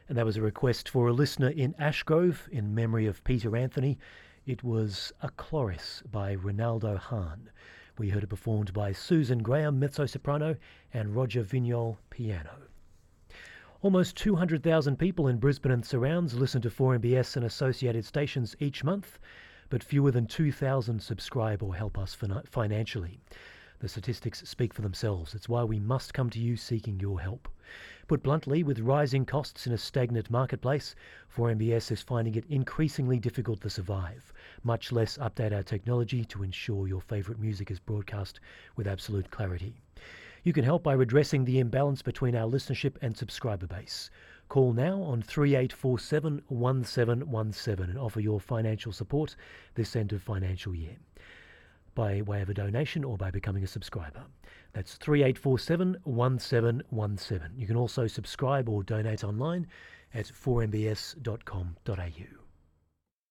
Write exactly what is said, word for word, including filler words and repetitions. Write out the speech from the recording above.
And that was a request for a listener in Ashgrove in memory of Peter Anthony. It was A Chloris by Ronaldo Hahn. We heard it performed by Susan Graham, mezzo-soprano, and Roger Vignol, piano. Almost two hundred thousand people in Brisbane and surrounds listen to four M B S and associated stations each month, but fewer than two thousand subscribe or help us financially. The statistics speak for themselves. It's why we must come to you seeking your help. Put bluntly, with rising costs in a stagnant marketplace, four M B S is finding it increasingly difficult to survive, much less update our technology to ensure your favourite music is broadcast with absolute clarity. You can help by redressing the imbalance between our listenership and subscriber base. Call now on three eight four seven, one seven one seven and offer your financial support this end of financial year, by way of a donation or by becoming a subscriber. That's three eight four seven, one seven one seven. You can also subscribe or donate online at four m b s dot com dot a u.